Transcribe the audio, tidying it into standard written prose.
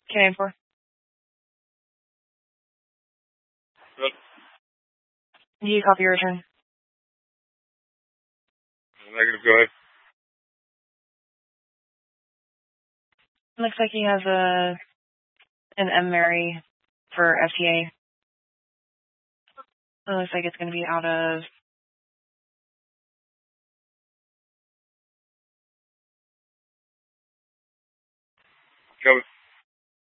K94. Good. Do you copy your return? Negative, go ahead. Looks like he has an M. Mary for FTA. It looks like it's going to be out of... Go.